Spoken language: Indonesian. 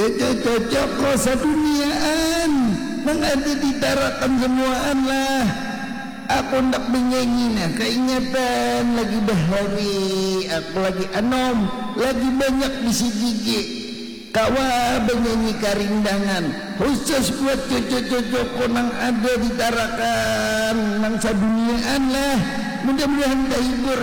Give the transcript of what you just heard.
cocok kok saduniaan nang ada ditarakan semuaan lah. Aku ndak menyanyi nah keingatan lagi bahari, aku lagi anom, lagi banyak bisi gigi. Kawa benyanyi karindangan khusus buat cocok-cocok nang ada ditarakan nang saduniaan lah. Mudah-mudahan terhibur